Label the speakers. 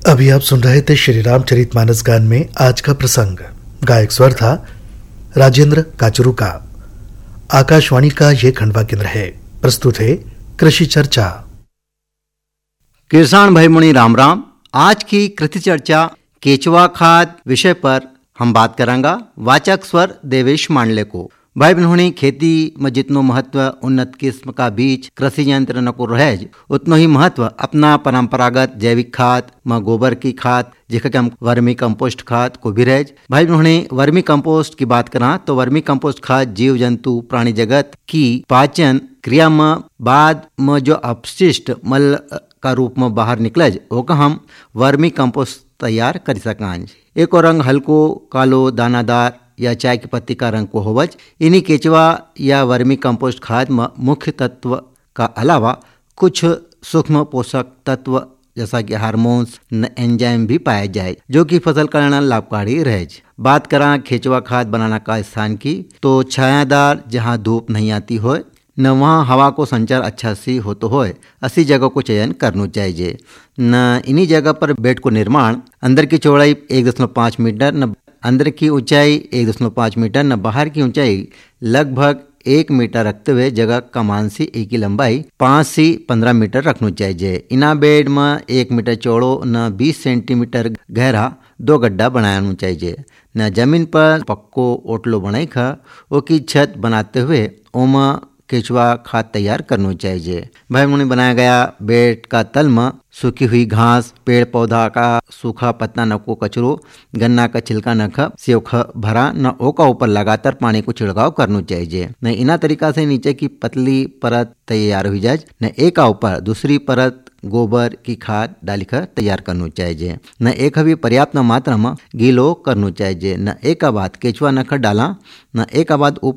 Speaker 1: अभी आप सुन रहे थे श्री रामचरितमानस गान में आज का प्रसंग। गायक स्वर था राजेंद्र काचरू का। आकाशवाणी का यह खंडवा केंद्र है। प्रस्तुत है कृषि चर्चा।
Speaker 2: किसान भाई मुनि राम राम। आज की कृषि चर्चा केचुआ खाद विषय पर हम बात करेंगे। वाचक स्वर देवेश मांडले को। भाई बहनों, खेती में जितनो महत्व उन्नत किस्म का बीज कृषि यंत्र न को रहे उतनो ही महत्व अपना परंपरागत जैविक खाद में गोबर की खाद जिसका हम वर्मी कंपोस्ट खाद को भी रहे। भाई बहनों, वर्मी कंपोस्ट की बात करा तो वर्मी कंपोस्ट खाद जीव जंतु प्राणी जगत की पाचन क्रिया में बाद में जो अपशिष्ट मल का रूप में बाहर निकले ओका हम वर्मी कंपोस्ट तैयार कर सकें। एक और रंग हल्को कालो दानादार या चाय की पत्ती का रंग को होवज। इन्हीं केचुआ या वर्मी कंपोस्ट खाद में मुख्य तत्व का अलावा कुछ सूक्ष्म पोषक तत्व जैसा कि हार्मोन्स एंजाइम भी पाए जाए जो कि फसल करना लाभकारी रहे। बात करा केचुआ खाद बनाना का स्थान की तो छायादार जहाँ धूप नहीं आती हो न वहाँ हवा को संचार अच्छा सी हो तो होए ऐसी जगह को चयन करना चाहिए। न इन्हीं जगह पर बेड को निर्माण अंदर की चौड़ाई 1.5 मीटर न अंदर की ऊंचाई 1.5 मीटर न बाहर की ऊंचाई लगभग 1 मीटर रखते हुए जगह कमान सी एक की लंबाई 5 से 15 मीटर रखनी चाहिए। इना बेड में 1 मीटर चौड़ो न 20 सेंटीमीटर गहरा 2 गड्ढा बनाना चाहिए। न जमीन पर पक्को ओटलो बनाई खा ओकी छत बनाते हुए ओमा केचुआ खाद तैयार करना चाहिए। भाई मुनि बनाया गया बेड का तल में सूखी हुई घास पेड़ पौधा का सूखा पत्ता नको कचरो गन्ना का छिलका नख सेवख भरा न ओका ऊपर लगातार पानी को छिड़काव करना चाहिए। न इना तरीका से नीचे की पतली परत तैयार हो जाए न एक ऊपर दूसरी परत गोबर की खाद डालकर तैयार करना चाहिए। न एक भी पर्याप्त मात्रा में गीलो करना चाहिए। न एक बाद केचुआ नख डाला न एक बाद